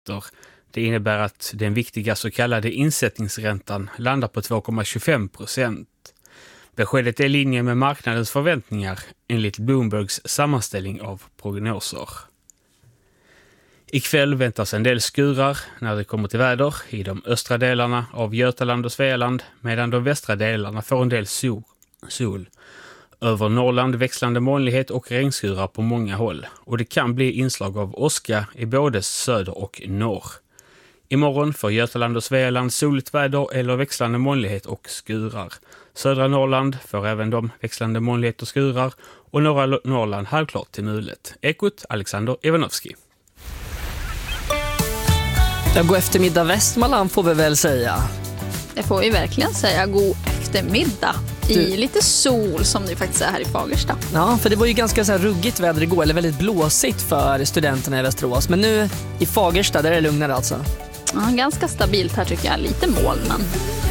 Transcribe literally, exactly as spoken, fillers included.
räntor. Det innebär att den viktiga så kallade insättningsräntan landar på två komma tjugofem procent. Beskedet är i linje med marknadens förväntningar enligt Bloombergs sammanställning av prognoser. Ikväll väntas en del skurar när det kommer till väder i de östra delarna av Götaland och Svealand, medan de västra delarna får en del sol. Över Norrland växlande molnighet och regnskurar på många håll, och det kan bli inslag av åska i både söder och norr. Imorgon får Götaland och Svealand soligt väder eller växlande molnighet och skurar. Södra Norrland får även de växlande molnighet och skurar, och norra Norrland halvklart till mulet. Ekot Alexander Ivanovski. Ja, god eftermiddag Västmanland får vi väl säga. Det får vi verkligen säga, god eftermiddag. I Du... lite sol som det faktiskt är här i Fagersta. Ja, för det var ju ganska så här ruggigt väder igår, eller väldigt blåsigt för studenterna i Västerås. Men nu i Fagersta, där är det lugnare alltså. Ja, ganska stabilt här tycker jag, lite moln men